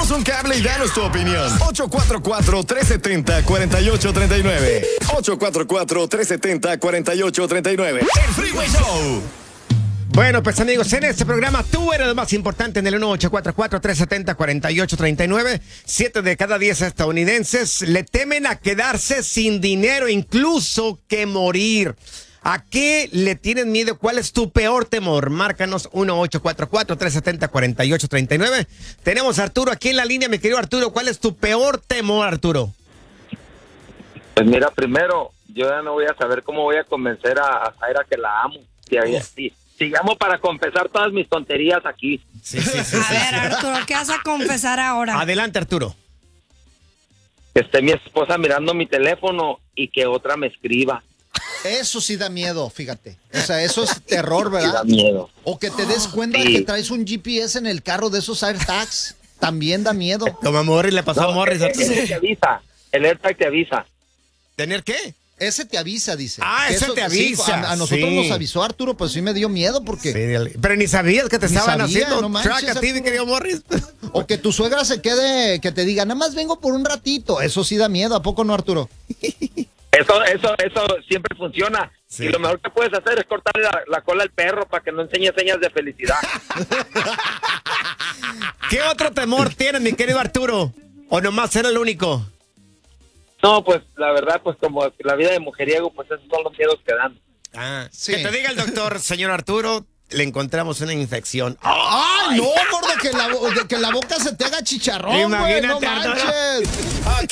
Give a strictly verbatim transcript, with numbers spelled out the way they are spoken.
Préstanos un cable y danos tu opinión. ocho cuatro cuatro, tres siete cero, cuatro ocho tres nueve. ocho cuatro cuatro, tres siete cero, cuatro ocho tres nueve. El Freeway Show. Bueno, pues amigos, en este programa tú eres lo más importante en el uno ocho cuatro cuatro, tres siete cero, cuatro ocho tres nueve. Siete de cada diez estadounidenses le temen a quedarse sin dinero, incluso que morir. ¿A qué le tienen miedo? ¿Cuál es tu peor temor? Márcanos uno ocho cuatro cuatro, tres siete cero, cuatro ocho tres nueve. Tenemos a Arturo aquí en la línea, mi querido Arturo. ¿Cuál es tu peor temor, Arturo? Pues mira, primero, yo ya no voy a saber cómo voy a convencer a, a Zaira que la amo. Si, si, si llamo para confesar todas mis tonterías aquí. Sí, sí, sí, a sí, ver, sí. Arturo, ¿qué vas a confesar ahora? Adelante, Arturo. Que esté mi esposa mirando mi teléfono y que otra me escriba. Eso sí da miedo, fíjate. O sea, eso es terror, Sí ¿verdad? da miedo. O que te des cuenta Sí. de que traes un G P S en el carro de esos AirTags. También da miedo. Como a Morris le pasó No, a Morris. el, el te avisa. El AirTag te avisa. ¿Tener qué? Ese te avisa, dice. Ah, Que ese te sí, avisa, a, a nosotros sí. nos avisó Arturo, pues sí me dio miedo porque... Sí, el- pero ni sabías que te Ni estaban sabía, haciendo no manches, track a ti, mi Arturo. querido Morris. O que tu suegra se quede, que te diga, nada más vengo por un ratito. Eso sí da miedo, ¿a poco no, Arturo? Eso, eso, eso siempre funciona. Sí. Y lo mejor que puedes hacer es cortarle la, la cola al perro para que no enseñe señas de felicidad. ¿Qué otro temor tienes, mi querido Arturo? ¿O nomás era el único? No, pues la verdad, pues como la vida de mujeriego, pues esos son los miedos que dan. Ah, Sí. Que te diga el doctor, señor Arturo, le encontramos una infección. ¡Ay, no, gordo! Que la, bo- de que la boca se te haga chicharrón, güey. No Imagínate, Arturo. manches. Aquí